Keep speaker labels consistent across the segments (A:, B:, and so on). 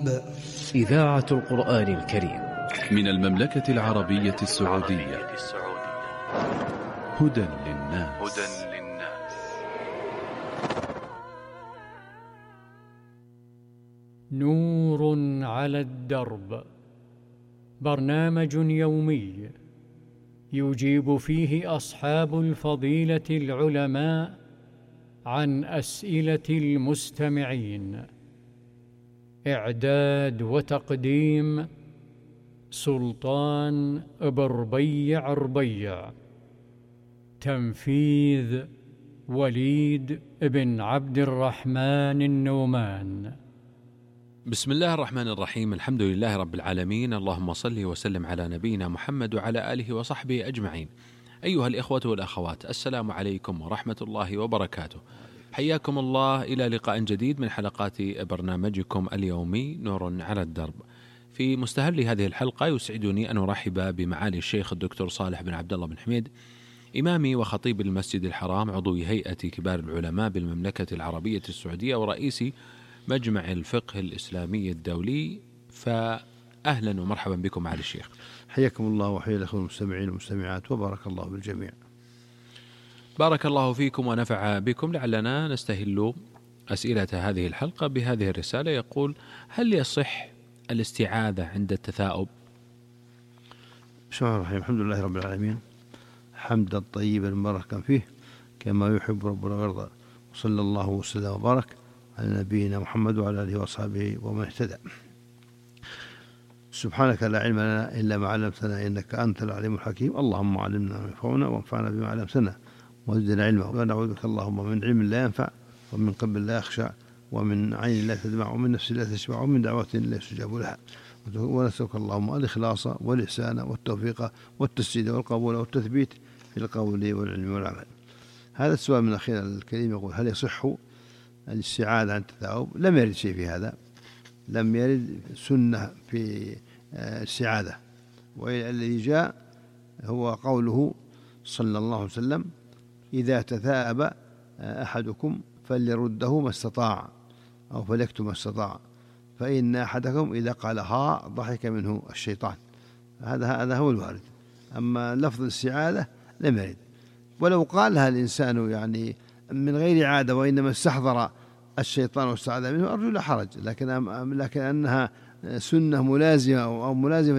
A: الدرب.
B: إذاعة القرآن الكريم
C: من المملكة العربية السعودية. هدى للناس.
D: نور على الدرب، برنامج يومي يجيب فيه أصحاب الفضيلة العلماء عن أسئلة المستمعين. إعداد وتقديم سلطان بربيع ربيع. تنفيذ وليد بن عبد الرحمن النومان.
E: بسم الله الرحمن الرحيم. الحمد لله رب العالمين، اللهم صل وسلم على نبينا محمد وعلى آله وصحبه أجمعين. أيها الإخوة والأخوات، السلام عليكم ورحمة الله وبركاته. حياكم الله إلى لقاء جديد من حلقات برنامجكم اليومي نور على الدرب. في مستهل هذه الحلقة يسعدني أن أرحب بمعالي الشيخ الدكتور صالح بن عبد الله بن حميد، إمامي وخطيب المسجد الحرام، عضو هيئة كبار العلماء بالمملكة العربية السعودية ورئيس مجمع الفقه الإسلامي الدولي. فأهلا ومرحبا بكم معالي الشيخ.
F: حياكم الله وحيا الأخوة المستمعين والمستمعات، وبارك الله بالجميع.
E: بارك الله فيكم ونفع بكم. لعلنا نستهل أسئلة هذه الحلقة بهذه الرسالة. يقول: هل يصح الاستعاذة عند التثاؤب؟
F: بسم الله الرحمن الرحيم. الحمد لله رب العالمين، حمدا طيبا مباركا فيه كما يحب ربنا ويرضى، وصلى الله وسلم وبارك على نبينا محمد وعلى آله وصحبه ومن اهتدى. سبحانك لا علم لنا إلا ما علمتنا إنك أنت العليم الحكيم. اللهم علمنا ما ينفعنا وانفعنا بما علمتنا وزدنا علما، ونعوذ بك اللهم من علم لا ينفع ومن قلب لا يخشع ومن عين لا تدمع ومن نفس لا تشبع ومن دعوة لا يستجاب لها. ونسألك اللهم الإخلاص والإحسان والتوفيق والتسديد والقبول والتثبيت في القول والعلم والعمل. هذا السؤال من أخينا الكريم يقول: هل يصح الاستعاذة عن التثاؤب؟ لم يرد شيء في هذا، لم يرد سنة في الاستعاذة، والذي جاء هو قوله صلى الله عليه وسلم: إذا تثاءب أحدكم فليرده ما استطاع أو فليكتم ما استطاع، فإن أحدكم إذا قال ها ضحك منه الشيطان. هذا هو الوارد. أما لفظ الاستعاذة لم يرد، ولو قالها الإنسان يعني من غير عادة وإنما استحضر الشيطان واستعاذ منه أرجو لا حرج، لكن أنها سنة ملازمة أو ملازمة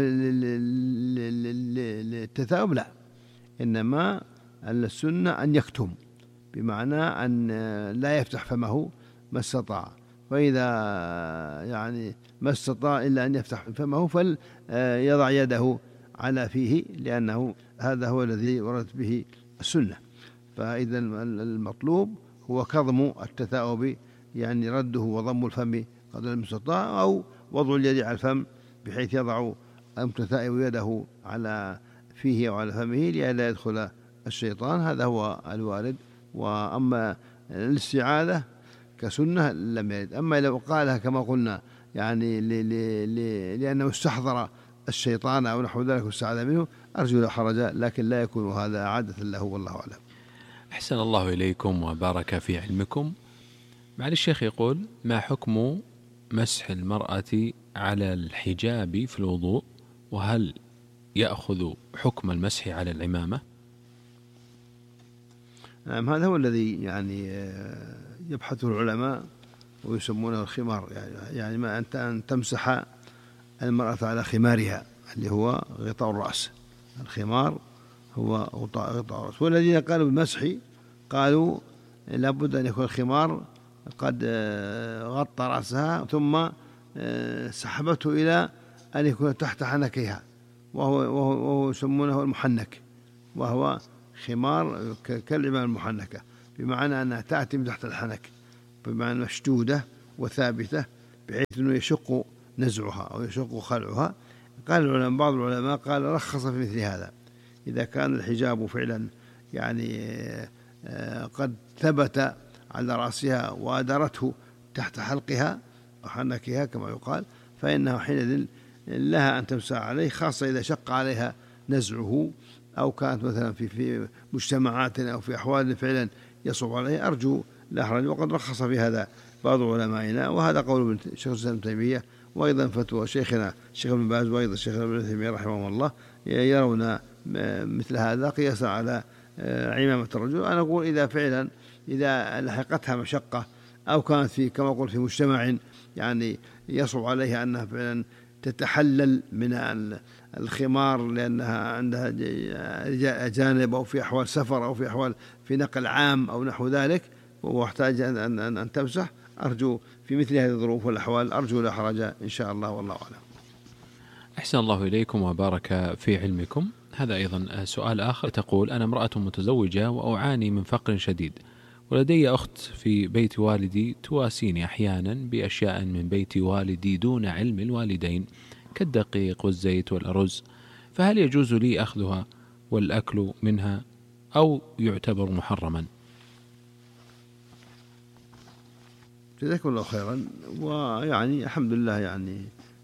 F: للتثاؤب لا، إنما السنة أن يكتم، بمعنى أن لا يفتح فمه ما استطاع، فإذا يعني ما استطاع إلا أن يفتح فمه فليضع يده على فيه، لأنه هذا هو الذي وردت به السنة. فإذا المطلوب هو كظم التثاؤب، يعني رده وضم الفم قدر المستطاع، أو وضع اليد على الفم بحيث يضع المتثائب يده على فيه أو على فمه لئلا يدخل الشيطان. هذا هو الوارد. وأما الاستعاذة كسنة لم يرد. أما لو قالها كما قلنا يعني لأنه استحضر الشيطان أو نحو ذلك واستعاذ منه أرجو لا حرج، لكن لا يكون هذا عادة له والله أعلم.
E: أحسن الله إليكم وبارك في علمكم. معالي الشيخ يقول: ما حكم مسح المرأة على الحجاب في الوضوء، وهل يأخذ حكم المسح على العمامة؟
F: هذا هو الذي يعني يبحثه العلماء ويسمونه الخمار، يعني ما أن تمسح المرأة على خمارها اللي هو غطاء الرأس. الخمار هو غطاء الرأس. والذين قالوا بالمسح قالوا لابد أن يكون الخمار قد غطى رأسها ثم سحبته إلى أن يكون تحت حنكها، وهو يسمونه المحنك، وهو خمار كالعمامة المحنكة، بمعنى أنها تأتي من تحت الحنك، بمعنى مشدودة وثابتة بحيث أنه يشق نزعها أو يشق خلعها. قال العلماء، بعض العلماء قال رخص في مثل هذا إذا كان الحجاب فعلا يعني قد ثبت على رأسها وأدارته تحت حلقها وحنكها كما يقال، فإنه حينئذ لها أن تمسح عليه، خاصة إذا شق عليها نزعه أو كانت مثلا في مجتمعات أو في أحوال فعلا يصعب عليه أرجو لا حرج. وقد رخص في هذا بعض علمائنا، وهذا قول شيخ الإسلام ابن تيمية وأيضا فتوى شيخنا الشيخ ابن باز وأيضا الشيخ ابن تيمية رحمه الله يرون مثل هذا قياسا على عمامة الرجل. أنا أقول إذا فعلا إذا لحقتها مشقة أو كانت في كما قلت في مجتمع يعني يصعب عليها أنها فعلا تتحلل من الخمار لأنها عندها أجانب أو في أحوال سفر أو في أحوال في نقل عام أو نحو ذلك واحتاج أن تمسح، أرجو في مثل هذه الظروف والأحوال أرجو لا حرج إن شاء الله والله أعلم.
E: أحسن الله إليكم وبارك في علمكم. هذا أيضا سؤال آخر، تقول: أنا امرأة متزوجة وأعاني من فقر شديد، ولدي أخت في بيت والدي تواسيني أحيانا بأشياء من بيت والدي دون علم الوالدين كالدقيق والزيت والأرز، فهل يجوز لي أخذها والأكل منها أو يعتبر محرما؟
F: جزاكم الله خيرا. ويعني الحمد لله يعني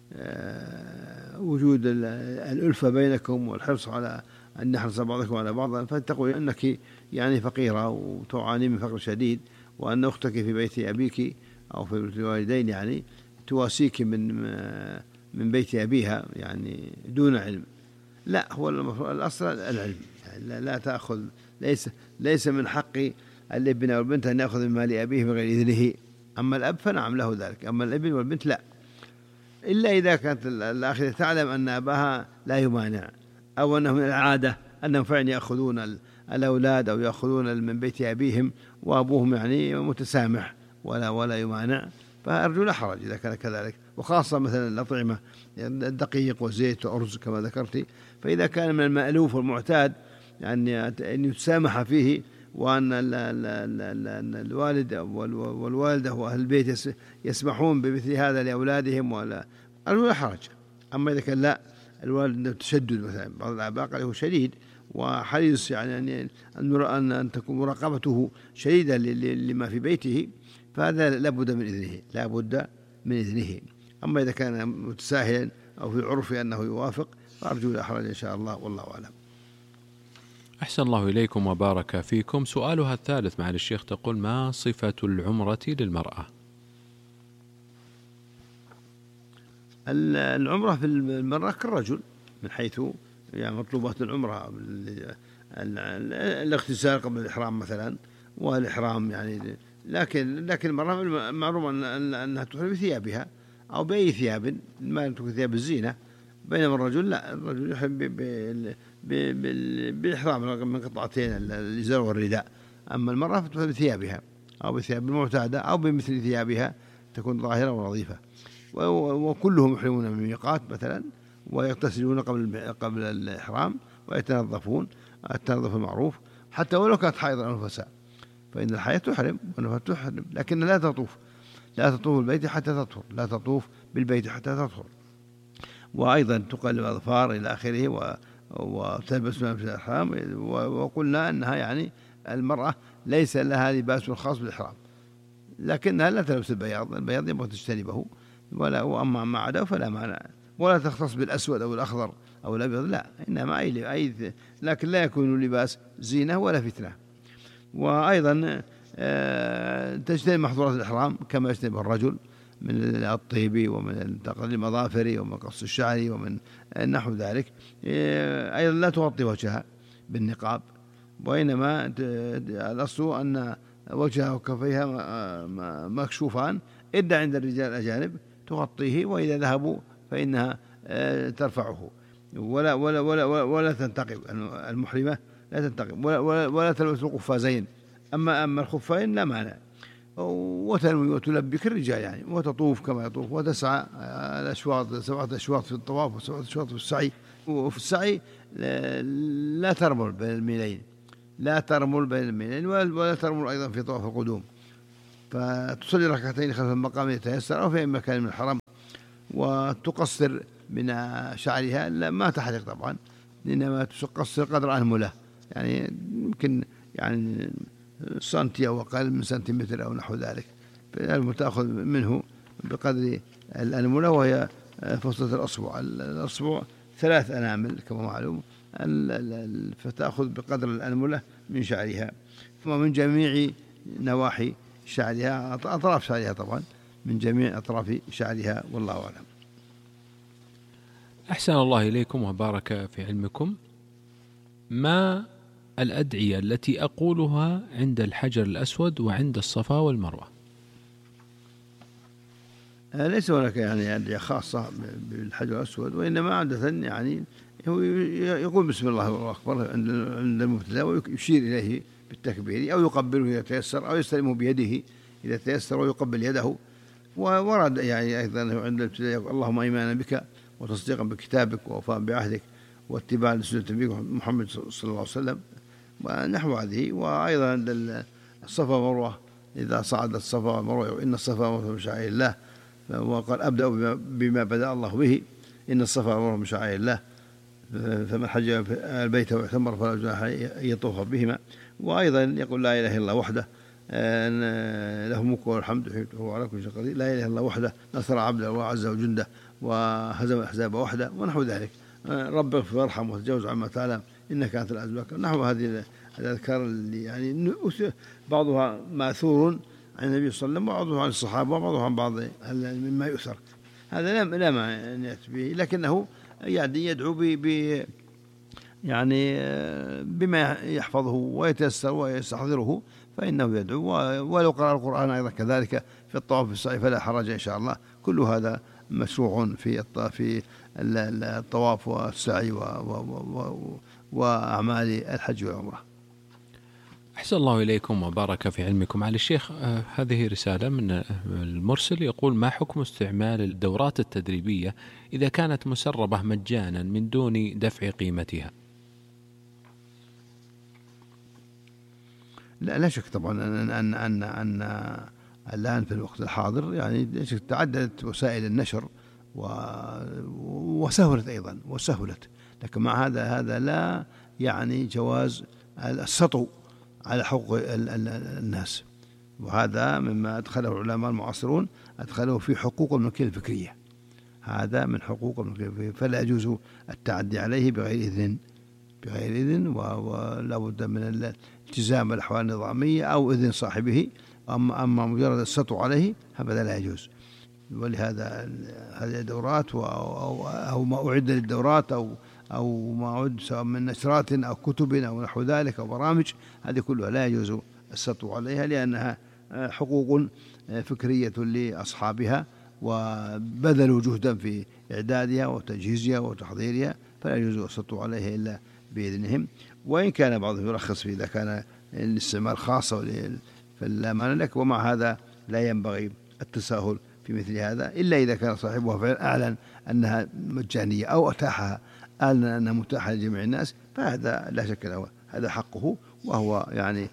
F: وجود الألفة بينكم والحرص على أن نحرص بعضكم على بعض، فتقول أنك يعني فقيرة وتعاني من فقر شديد، وأن أختك في بيت أبيك أو في بيت الوالدين يعني تواسيك من بيت أبيها يعني دون علم. لا، هو الأصل العلم، يعني لا تأخذ، ليس من حق الابن أو البنت أن يأخذ من مال أبيه بغير إذنه. أما الأب فنعم له ذلك، أما الابن والبنت لا، إلا إذا كانت الآخرة تعلم أن أباها لا يمانع، أو أنه من العادة أنهم فعلا يأخذون الأولاد أو يأخذون من بيت أبيهم وأبوهم يعني متسامح ولا يمانع، فأرجو لا حرج إذا كان كذلك. وخاصة مثلا الأطعمة الدقيق والزيت والأرز كما ذكرت، فإذا كان من المألوف والمعتاد يعني أن يتسامح فيه، وأن الوالد والوالدة وأهل البيت يسمحون بمثل هذا لأولادهم ولا أرجو لا حرج. أما إذا كان لا، الوالد تشدد مثلا، بعض الآباء قال هو شديد وحريص يعني أن تكون مراقبته شديدة لما في بيته، فهذا لابد من إذنه. أما إذا كان متساهلا أو في عرف أنه يوافق فأرجو لا حرج إن شاء الله والله أعلم.
E: أحسن الله إليكم وبارك فيكم. سؤالها الثالث مع الشيخ، تقول: ما صفة العمرة للمرأة؟
F: العمرة في المرأة كالرجل من حيث يعني مطلوبات العمرة الاغتسال قبل الإحرام مثلا والإحرام يعني، لكن المرأة معروف أنها تحرم بثيابها أو بأي ثياب ما تكون ثياب الزينة، بينما الرجل لا، الرجل يحب بالإحرام من قطعتين الإزار والرداء. أما المرأة فتحرم بثيابها أو بثياب المعتادة أو بمثل ثيابها تكون ظاهرة ونظيفة. وكلهم يحرمون من الميقات مثلا ويغتسلون قبل الإحرام ويتنظفون التنظف المعروف، حتى ولو كانت حائضا أو نفساء، فإن الحياة تحرم والنفس تحرم، لكن لا تطوف البيت حتى تطهر، لا تطوف بالبيت حتى تطهر. وأيضا تقلب الأظفار إلى آخره وتلبس ملابس الإحرام. وقلنا أنها يعني المرأة ليس لها لباس خاص بالإحرام، لكنها لا تلبس البياض ينبغي تجتنبه، وأما ما عدا فلا مانع، ولا تختص بالأسود أو الأخضر أو الأبيض، لا، إنما لكن لا يكون لباس زينة ولا فتنة. وأيضا تجتنب محظورات الإحرام كما يجتنب الرجل من الطيب ومن تقليل المظافر ومن قص الشعر ومن نحو ذلك. أيضا لا تغطي وجهها بالنقاب، وإنما الأصل أن وجهها وكفيها مكشوفان إلا عند الرجال الأجانب تغطيه، وإذا ذهبوا فإنها ترفعه ولا تنتقب. المحرمة لا تنتقب ولا تلبس القفازين، أما الخفين لا مانع. وتنوي وتلبي كالرجال يعني، وتطوف كما يطوف، وتسعى الأشواط 7 أشواط في الطواف و7 أشواط في السعي. وفي السعي لا ترمل بين الميلين، ولا ترمل أيضا في طواف القدوم، فتصلي ركعتين خلف المقام يتيسر أو في أي مكان من الحرم، وتقصر من شعرها، لا ما تحلق طبعا، إنما تقصر قدر أنملة، يعني يمكن يعني سنتي أو أقل من سنتيمتر أو نحو ذلك، تأخذ منه بقدر الأنملة، وهي فصلة الأصبع 3 أنامل كما معلوم، فتأخذ بقدر الأنملة من شعرها، ومن جميع نواحي شعرها، أطراف شعرها طبعا، من جميع أطراف شعرها والله أعلم.
E: أحسن الله إليكم وبارك في علمكم. ما الأدعية التي أقولها عند الحجر الأسود وعند الصفا والمروة؟
F: ليس هناك يعني أدعية خاصة بالحجر الأسود، وإنما عادة يعني هو يقول بسم الله الله أكبر عند المبتدأ ويشير إليه بالتكبير، أو يقبله إذا تيسر، أو يستلمه بيده إذا تيسر ويقبل يده. وورد يعني أيضا عند الابتداء اللهم إيمانا بك وتصديقا بكتابك ووفاء بعهدك واتباعا لسنة نبيك محمد صلى الله عليه وسلم ونحو هذه. وأيضا عند الصفا والمروة إذا صعد الصفا والمروة إن الصفا والمروة من شعائر الله، وقال أبدأ بما بدأ الله به إن الصفا والمروة من شعائر الله فمن حج البيت واعتمر فلا جناح أن يطوف بهما. وأيضا يقول لا إله إلا الله وحده له الملك والحمد وهو على كل شيء قدير، لا إله إلا الله وحده نصر عبده وعز وجنده وهزم الأحزاب وحده ونحو ذلك. رب اغفر وارحم وتجاوز عما تعلم إنك أنت العزيز الحكيم. نحو هذه الأذكار اللي يعني بعضها ماثور عن النبي صلى الله عليه وسلم وبعضها عن الصحابة وبعضها عن بعض مما يؤثر. هذا لا ما يأتي به، لكنه يعني يدعو يعني بما يحفظه ويتيسر ويستحضره فإنه يدعو. ولو قرأ القرآن أيضا كذلك في الطواف في السعي فلا حرج إن شاء الله. كل هذا مشروع في الطواف والسعي وأعمال الحج والعمرة.
E: أحسن الله إليكم وبارك في علمكم. على الشيخ، هذه رسالة من المرسل يقول: ما حكم استعمال الدورات التدريبية إذا كانت مسربة مجانا من دون دفع قيمتها؟
F: لا شك طبعا أن الآن في الوقت الحاضر يعني تعددت وسائل النشر وسهلت أيضا لكن مع هذا لا يعني جواز السطو على حقوق الناس، وهذا مما أدخله العلماء المعاصرون، أدخله في حقوق الملكية الفكرية. هذا من حقوق الملكية الفكرية، فلا يجوز التعدي عليه بغير إذن ولا بد من الالتزام الأحوال النظامية أو إذن صاحبه. أما مجرد السطو عليه هذا لا يجوز. ولهذا هذه الدورات أو ما أعد للدورات أو ما أعد سواء من نشرات أو كتب أو نحو ذلك أو برامج، هذه كلها لا يجوز السطو عليها، لأنها حقوق فكرية لأصحابها وبذلوا جهدا في إعدادها وتجهيزها وتحضيرها، فلا يجوز السطو عليها إلا بإذنهم. وإن كان بعضهم يرخص إذا كان الاستعمال خاصة فلا مانع لك. ومع هذا لا ينبغي التساهل في مثل هذا إلا إذا كان صاحبها فعلا أعلن أنها مجانية أو أتاحها، أعلن أنها متاحة لجميع الناس، فهذا لا شك له، هذا حقه، وهو يعني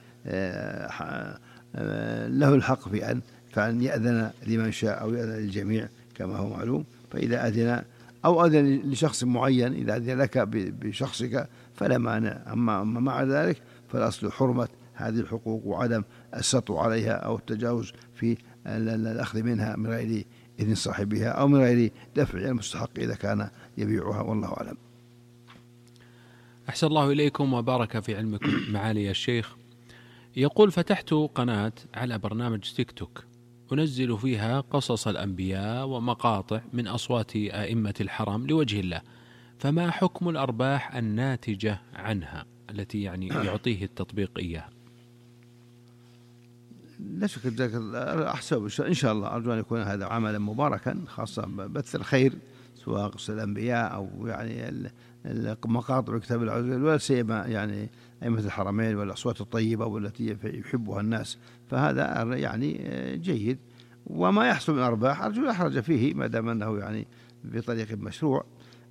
F: له الحق في أن يأذن لمن شاء أو يأذن للجميع كما هو معلوم. فإذا أذن أو أذن لشخص معين، إذا أذن لك بشخصك فلا مانع. أما مع ذلك فالأصل حرمة هذه الحقوق وعدم السطو عليها أو التجاوز في الأخذ منها من غير إذن صاحبها أو من غير دفع المستحق إذا كان يبيعها، والله أعلم.
E: أحسن الله إليكم وبارك في علمكم. معالي الشيخ، يقول: فتحت قناة على برنامج تيك توك أنزل فيها قصص الأنبياء ومقاطع من أصوات أئمة الحرم لوجه الله، فما حكم الأرباح الناتجة عنها التي يعني يعطيه التطبيق إياها؟
F: لا شك ذلك أحسب إن شاء الله، أرجو أن يكون هذا عملا مباركا، خاصة بث الخير سواء قصص الأنبياء أو يعني المقاطع وكتاب العزيز، ولا سيما يعني أئمة الحرمين والأصوات الطيبة والتي يحبها الناس، فهذا يعني جيد. وما يحصل من أرباح أرجو لا حرج فيه ما دام أنه يعني بطريق مشروع.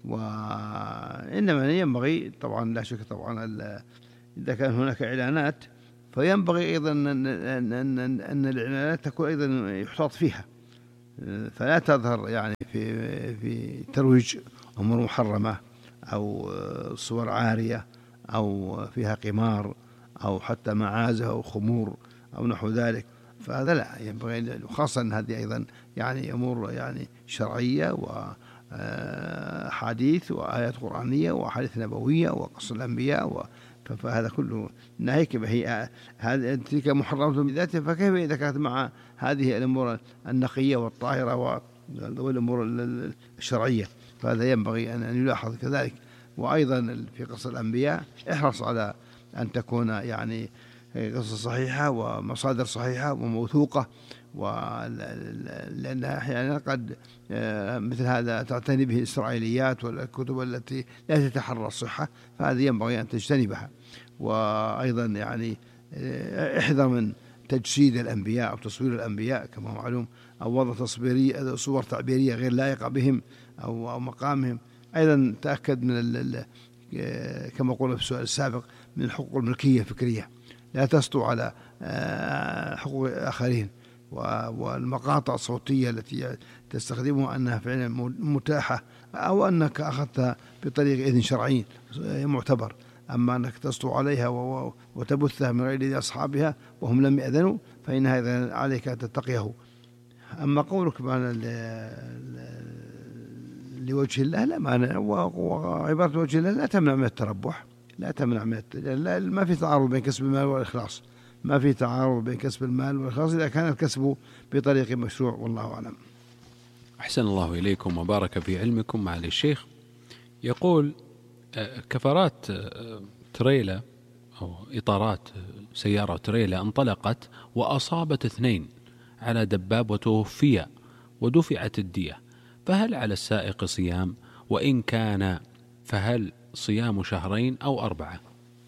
F: وإنما ينبغي طبعا لا شك طبعا إذا كان هناك إعلانات فينبغي أيضا أن الإعلانات تكون أيضا يحتاط فيها، فلا تظهر يعني في ترويج أمور محرمة أو صور عارية أو فيها قمار أو حتى معازف أو خمور أو نحو ذلك، فهذا لا ينبغي. وخاصة أن هذه أيضا يعني أمور يعني شرعية وحديث وآيات قرآنية وحديث نبوية وقصص الأنبياء، فهذا كله ناهيك. هي هذه تلك محرمة بذاتها، فكيف إذا كانت مع هذه الأمور النقية والطاهرة والأمور الشرعية، فهذا ينبغي أن يلاحظ كذلك. وأيضا في قصص الأنبياء احرص على أن تكون يعني قصص صحيحة ومصادر صحيحة وموثوقة، لأنها أحيانا قد مثل هذا تعتني به الإسرائيليات والكتب التي لا تتحرى الصحة، فهذه ينبغي أن تجتنبها. وأيضا يعني احذر من تجسيد الأنبياء أو تصوير الأنبياء كما هو معلوم، أو وضع صور تعبيرية غير لائقة بهم أو مقامهم. أيضا تأكد من كما قلنا في السؤال السابق من الحقوق الملكية الفكرية، لا تسطو على حقوق الآخرين، والمقاطع الصوتية التي تستخدمها أنها فعلا متاحة أو أنك أخذتها بطريق إذن شرعي معتبر، أما أنك تسطو عليها وتبثها من غير أصحابها وهم لم يأذنوا فإن هذا عليك أن تتقيه. أما قولك لوجه الله لا مانع، وعبارة وجه الله لا تمنع من التربح، لا تمنع من ما في تعارض بين كسب المال والإخلاص، ما في تعارض بين كسب المال والإخلاص إذا كان الكسب بطريق مشروع، والله أعلم.
E: أحسن الله إليكم وبارك في علمكم. معالي الشيخ يقول كفرات تريلا أو إطارات سيارة تريلا انطلقت وأصابت 2 على دباب وتوفي ودفعت الدية، فهل على السائق صيام؟ وإن كان فهل صيام شهرين أو 4؟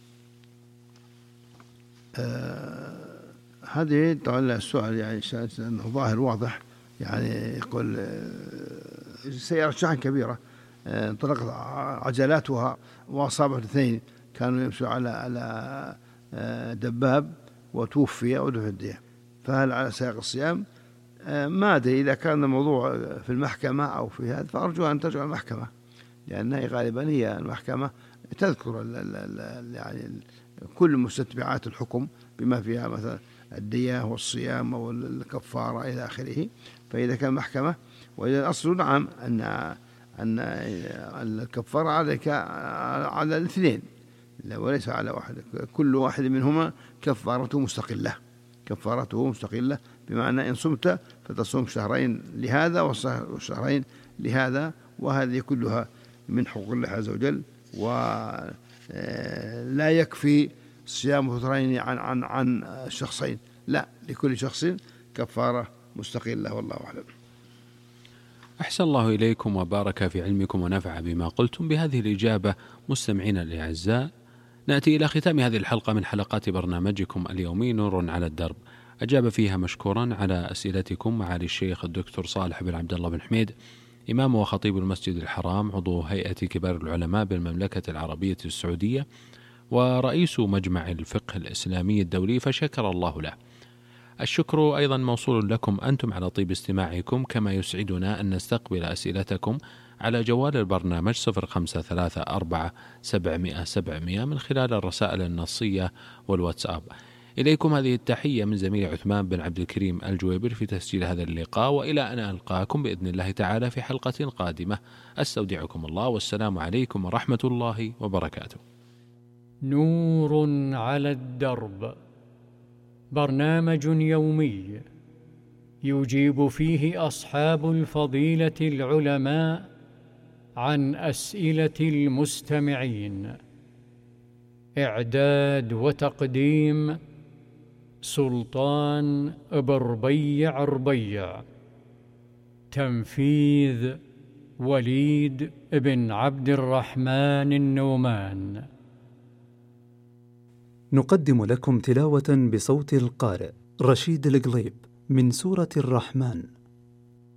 F: هذه طبعا السؤال يعني أنه ظاهر واضح، يعني يقول سيارة شحن كبيرة انطلقت عجلاتها وأصابت 2 كانوا يمشوا على دباب وتوفي ودفع الدية، فهل على سائق الصيام؟ ما أدري إذا كان الموضوع في المحكمة أو في هذا، فأرجو أن ترجع المحكمة، لأنها غالبا هي المحكمة تذكر يعني كل مستتبعات الحكم بما فيها مثلا الدية والصيام والكفارة إلى آخره. فإذا كان محكمة، وإذا الأصل نعم أن الكفارة عليك على 2 وليس على واحد، كل واحد منهما كفارته مستقلة، بمعنى إن صمت فتصوم شهرين لهذا وشهرين لهذا، وهذه كلها من حقوق الله عز وجل. ولا يكفي صيام فترين عن الشخصين، لا، لكل شخص كفارة مستقلة، والله أعلم.
E: أحسن الله إليكم وبارك في علمكم ونفع بما قلتم. بهذه الإجابة مستمعينا الأعزاء نأتي إلى ختام هذه الحلقة من حلقات برنامجكم اليومي نور على الدرب. أجاب فيها مشكورا على أسئلتكم معالي الشيخ الدكتور صالح بن عبد الله بن حميد، إمام وخطيب المسجد الحرام، عضو هيئة كبار العلماء بالمملكة العربية السعودية ورئيس مجمع الفقه الإسلامي الدولي، فشكر الله له. الشكر أيضا موصول لكم أنتم على طيب استماعكم، كما يسعدنا أن نستقبل أسئلتكم على جوال البرنامج 0534 من خلال الرسائل النصية والواتساب. إليكم هذه التحية من زميل عثمان بن عبد الكريم الجويبر في تسجيل هذا اللقاء، وإلى أن ألقاكم بإذن الله تعالى في حلقة قادمة، أستودعكم الله والسلام عليكم ورحمة الله وبركاته.
D: نور على الدرب، برنامج يومي يجيب فيه أصحاب الفضيلة العلماء عن أسئلة المستمعين. إعداد وتقديم سلطان بربيع ربيع. تنفيذ وليد بن عبد الرحمن النومان.
A: نقدم لكم تلاوة بصوت القارئ رشيد القليب من سورة الرحمن.